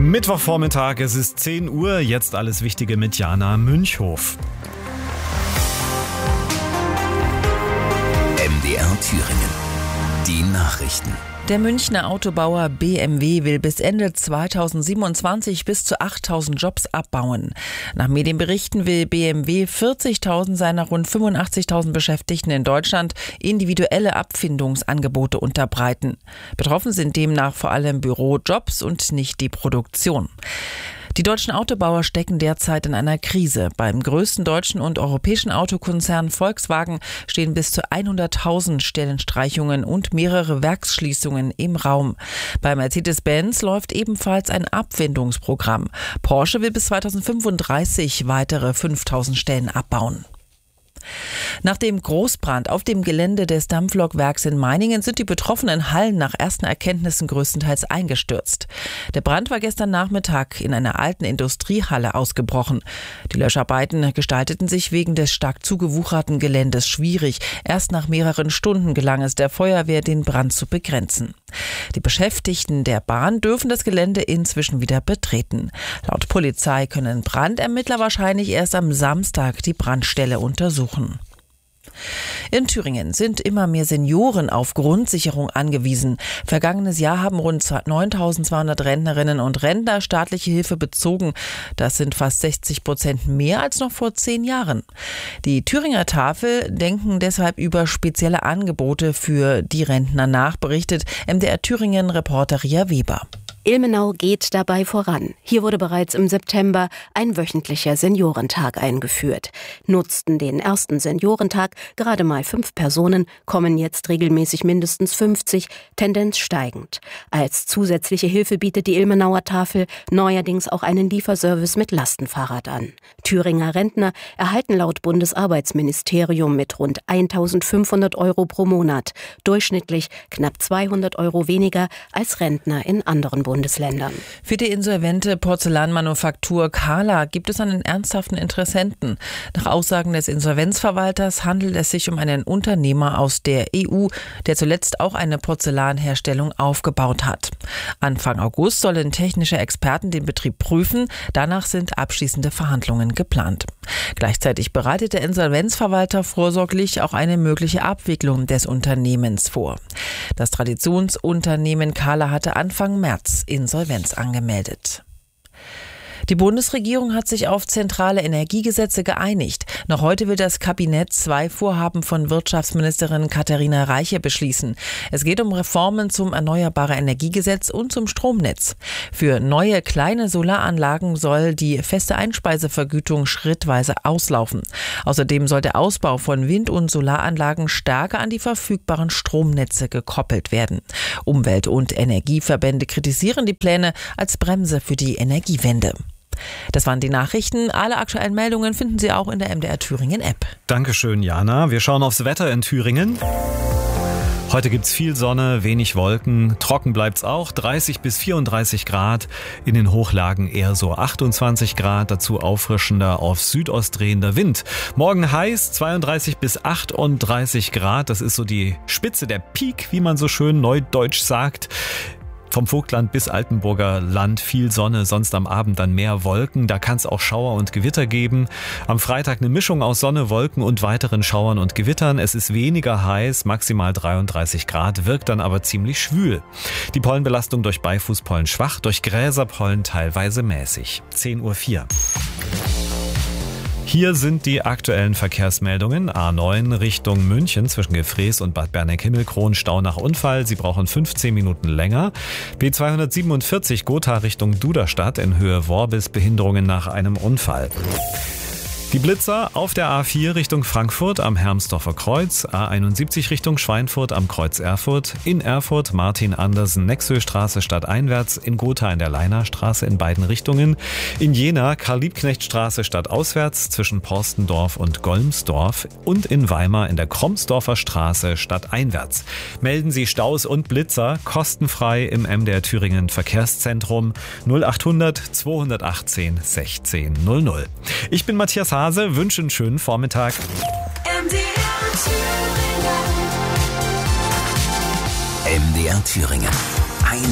Mittwochvormittag, es ist 10 Uhr, jetzt alles Wichtige mit Jana Münchhof. MDR Thüringen. Die Nachrichten. Der Münchner Autobauer BMW will bis Ende 2027 bis zu 8.000 Jobs abbauen. Nach Medienberichten will BMW 40.000 seiner rund 85.000 Beschäftigten in Deutschland individuelle Abfindungsangebote unterbreiten. Betroffen sind demnach vor allem Bürojobs und nicht die Produktion. Die deutschen Autobauer stecken derzeit in einer Krise. Beim größten deutschen und europäischen Autokonzern Volkswagen stehen bis zu 100.000 Stellenstreichungen und mehrere Werksschließungen im Raum. Bei Mercedes-Benz läuft ebenfalls ein Abfindungsprogramm. Porsche will bis 2035 weitere 5.000 Stellen abbauen. Nach dem Großbrand auf dem Gelände des Dampflokwerks in Meiningen sind die betroffenen Hallen nach ersten Erkenntnissen größtenteils eingestürzt. Der Brand war gestern Nachmittag in einer alten Industriehalle ausgebrochen. Die Löscharbeiten gestalteten sich wegen des stark zugewucherten Geländes schwierig. Erst nach mehreren Stunden gelang es der Feuerwehr, den Brand zu begrenzen. Die Beschäftigten der Bahn dürfen das Gelände inzwischen wieder betreten. Laut Polizei können Brandermittler wahrscheinlich erst am Samstag die Brandstelle untersuchen. In Thüringen sind immer mehr Senioren auf Grundsicherung angewiesen. Vergangenes Jahr haben rund 9.200 Rentnerinnen und Rentner staatliche Hilfe bezogen. Das sind fast 60% mehr als noch vor 10 Jahren. Die Thüringer Tafel denken deshalb über spezielle Angebote für die Rentner nach, berichtet MDR Thüringen-Reporter Ria Weber. Ilmenau geht dabei voran. Hier wurde bereits im September ein wöchentlicher Seniorentag eingeführt. Nutzten den ersten Seniorentag gerade mal 5 Personen, kommen jetzt regelmäßig mindestens 50, Tendenz steigend. Als zusätzliche Hilfe bietet die Ilmenauer Tafel neuerdings auch einen Lieferservice mit Lastenfahrrad an. Thüringer Rentner erhalten laut Bundesarbeitsministerium mit rund 1.500 € pro Monat, durchschnittlich knapp 200 € weniger als Rentner in anderen Bundesländern. Für die insolvente Porzellanmanufaktur Kala gibt es einen ernsthaften Interessenten. Nach Aussagen des Insolvenzverwalters handelt es sich um einen Unternehmer aus der EU, der zuletzt auch eine Porzellanherstellung aufgebaut hat. Anfang August sollen technische Experten den Betrieb prüfen. Danach sind abschließende Verhandlungen geplant. Gleichzeitig bereitet der Insolvenzverwalter vorsorglich auch eine mögliche Abwicklung des Unternehmens vor. Das Traditionsunternehmen Kala hatte Anfang März Insolvenz angemeldet. Die Bundesregierung hat sich auf zentrale Energiegesetze geeinigt. Noch heute will das Kabinett 2 Vorhaben von Wirtschaftsministerin Katharina Reiche beschließen. Es geht um Reformen zum Erneuerbare-Energiegesetz und zum Stromnetz. Für neue kleine Solaranlagen soll die feste Einspeisevergütung schrittweise auslaufen. Außerdem soll der Ausbau von Wind- und Solaranlagen stärker an die verfügbaren Stromnetze gekoppelt werden. Umwelt- und Energieverbände kritisieren die Pläne als Bremse für die Energiewende. Das waren die Nachrichten. Alle aktuellen Meldungen finden Sie auch in der MDR Thüringen App. Dankeschön, Jana. Wir schauen aufs Wetter in Thüringen. Heute gibt's viel Sonne, wenig Wolken, trocken bleibt's auch, 30 bis 34 Grad, in den Hochlagen eher so 28 Grad, dazu auffrischender auf Südost drehender Wind. Morgen heiß, 32 bis 38 Grad, das ist so die Spitze, der Peak, wie man so schön neudeutsch sagt. Vom Vogtland bis Altenburger Land viel Sonne, sonst am Abend dann mehr Wolken. Da kann es auch Schauer und Gewitter geben. Am Freitag eine Mischung aus Sonne, Wolken und weiteren Schauern und Gewittern. Es ist weniger heiß, maximal 33 Grad, wirkt dann aber ziemlich schwül. Die Pollenbelastung durch Beifußpollen schwach, durch Gräserpollen teilweise mäßig. 10:04 Uhr. Hier sind die aktuellen Verkehrsmeldungen. A9 Richtung München zwischen Gefrees und Bad Berneck-Himmelkron, Stau nach Unfall. Sie brauchen 15 Minuten länger. B247 Gotha Richtung Duderstadt in Höhe Worbis, Behinderungen nach einem Unfall. Die Blitzer auf der A4 Richtung Frankfurt am Hermsdorfer Kreuz, A71 Richtung Schweinfurt am Kreuz Erfurt, in Erfurt Martin-Andersen-Nexö-Straße stadteinwärts, in Gotha in der Leinarstraße in beiden Richtungen, in Jena Karl-Liebknecht-Straße stadtauswärts zwischen Porstendorf und Golmsdorf und in Weimar in der Kromsdorfer Straße stadteinwärts. Melden Sie Staus und Blitzer kostenfrei im MDR Thüringen Verkehrszentrum 0800 218 1600. Ich bin Matthias Hase, wünsche einen schönen Vormittag. MDR Thüringen.